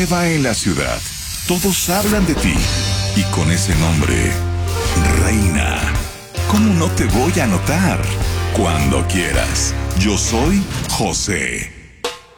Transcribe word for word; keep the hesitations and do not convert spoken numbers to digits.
nueva en la ciudad. Todos hablan de ti. Y con ese nombre, Reina, ¿cómo no te voy a notar? Cuando quieras. Yo soy José.